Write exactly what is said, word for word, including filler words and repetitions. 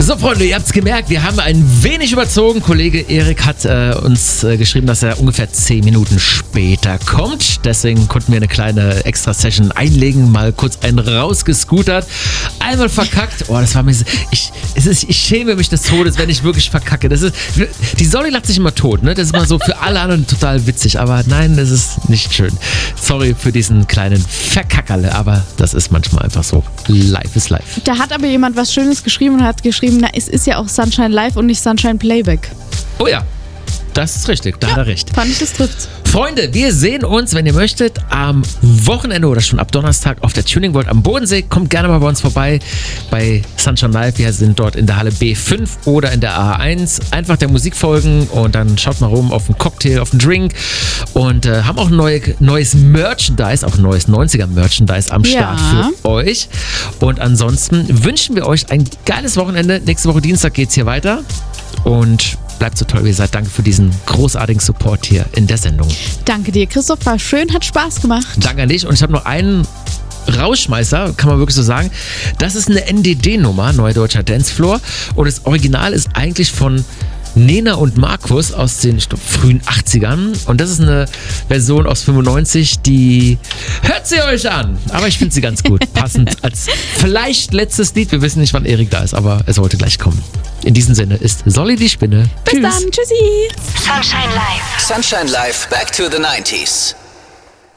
So, Freunde, ihr habt es gemerkt, wir haben ein wenig überzogen. Kollege Erik hat äh, uns äh, geschrieben, dass er ungefähr zehn Minuten später kommt. Deswegen konnten wir eine kleine Extra-Session einlegen, mal kurz einen rausgescootert. Einmal verkackt. Oh, das war mir so, ich, es ist, ich schäme mich des Todes, wenn ich wirklich verkacke. Das ist, die Solly lacht sich immer tot, ne? Das ist immer so für alle anderen total witzig. Aber nein, das ist nicht schön. Sorry für diesen kleinen Verkackerle, aber das ist manchmal einfach so. Live ist live. Da hat aber jemand was Schönes geschrieben und hat geschrieben, na, es ist ja auch Sunshine Live und nicht Sunshine Playback. Oh ja, das ist richtig, da ja, hat er recht. Fand ich, das trifft's. Freunde, wir sehen uns, wenn ihr möchtet, am Wochenende oder schon ab Donnerstag auf der Tuning World am Bodensee. Kommt gerne mal bei uns vorbei bei Sunshine Live. Wir sind dort in der Halle B fünf oder in der A eins. Einfach der Musik folgen und dann schaut mal rum auf einen Cocktail, auf einen Drink und äh, haben auch neue, neues Merchandise, auch neues neunziger-Merchandise am Start Ja. für euch. Und ansonsten wünschen wir euch ein geiles Wochenende. Nächste Woche Dienstag geht's hier weiter und bleibt so toll, wie ihr seid. Danke für diesen großartigen Support hier in der Sendung. Danke dir, Christoph. War schön, hat Spaß gemacht. Danke an dich. Und ich habe noch einen Rausschmeißer, kann man wirklich so sagen. Das ist eine N D D-Nummer, Neuer Deutscher Dancefloor. Und das Original ist eigentlich von Nena und Markus aus den ich glaub, frühen achtzigern. Und das ist eine Version aus fünfundneunzig, die hört sie euch an. Aber ich finde sie ganz gut. Passend als vielleicht letztes Lied. Wir wissen nicht, wann Erik da ist, aber es sollte gleich kommen. In diesem Sinne ist Solly die Spinne. Bis Tschüss. dann. Tschüssi. Sunshine Live. Sunshine Live, back to the nineties.